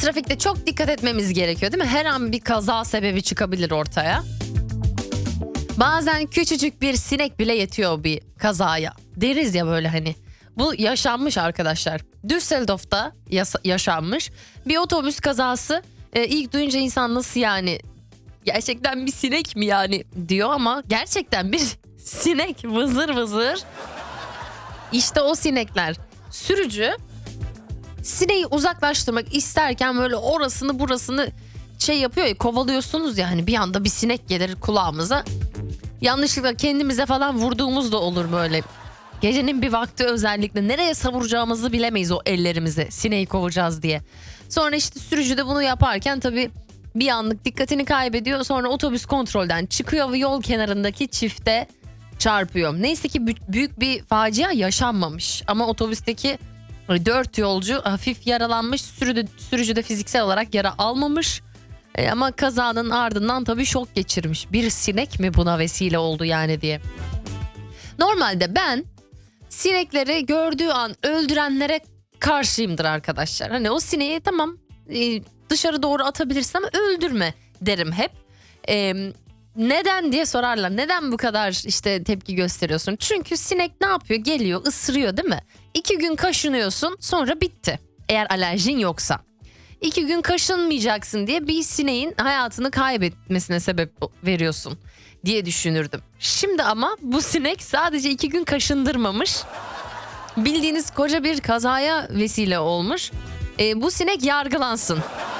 trafikte çok dikkat etmemiz gerekiyor değil mi? Her an bir kaza sebebi çıkabilir ortaya. Bazen küçücük bir sinek bile yetiyor bir kazaya. Deriz ya böyle hani. Bu yaşanmış arkadaşlar. Düsseldorf'ta yaşanmış bir otobüs kazası. İlk duyunca insan nasıl yani? Gerçekten bir sinek mi yani diyor ama gerçekten bir sinek vızır vızır. İşte o sinekler. Sürücü sineği uzaklaştırmak isterken böyle orasını burasını yapıyor ya, kovalıyorsunuz yani, bir anda bir sinek gelir kulağımıza. Yanlışlıkla kendimize falan vurduğumuz da olur böyle. Gecenin bir vakti özellikle nereye savuracağımızı bilemeyiz o ellerimizi, sineği kovacağız diye. Sonra işte sürücü de bunu yaparken tabii bir anlık dikkatini kaybediyor. Sonra otobüs kontrolden çıkıyor ve yol kenarındaki çifte çarpıyor. Neyse ki büyük bir facia yaşanmamış. Ama otobüsteki 4 yolcu hafif yaralanmış. Sürücü de fiziksel olarak yara almamış. Ama kazanın ardından tabii şok geçirmiş. Bir sinek mi buna vesile oldu yani diye. Normalde ben sinekleri gördüğü an öldürenlere karşıyımdır arkadaşlar. Hani o sineği tamam dışarı doğru atabilirsin ama öldürme derim hep. Neden diye sorarlar. Neden bu kadar işte tepki gösteriyorsun? Çünkü sinek ne yapıyor? Geliyor, ısırıyor değil mi? 2 gün kaşınıyorsun, sonra bitti. Eğer alerjin yoksa. 2 gün kaşınmayacaksın diye bir sineğin hayatını kaybetmesine sebep veriyorsun diye düşünürdüm. Şimdi ama bu sinek sadece 2 gün kaşındırmamış. Bildiğiniz koca bir kazaya vesile olmuş. Bu sinek yargılansın.